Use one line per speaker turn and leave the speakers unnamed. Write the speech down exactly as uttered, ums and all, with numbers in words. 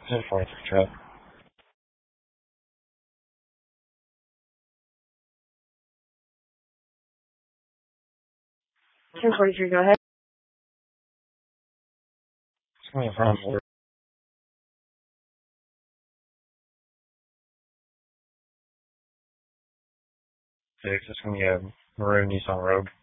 ten forty-three truck.
ten forty-three, go ahead.
It's coming from six. It's going to be a maroon Nissan Rogue.